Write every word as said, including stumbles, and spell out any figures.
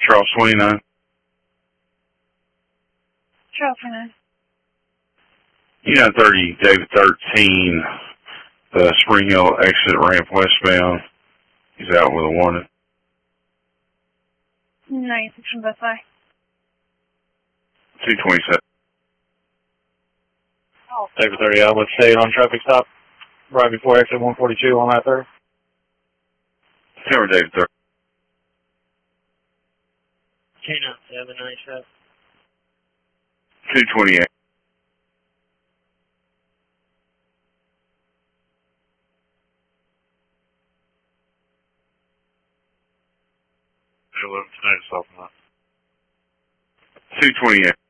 Charles twenty-nine. Charles twenty-nine. United thirty, David thirteen, the Spring Hill exit ramp westbound. He's out with a warning. ninety-six from Best Buy. two twenty-seven. Oh. David thirty, Outlet State on traffic stop right before exit one forty-two on I thirty. Timber David thirty. Chino, seven ninety-seven. two twenty-eight. eleven tonight, stop on that. two twenty-eight.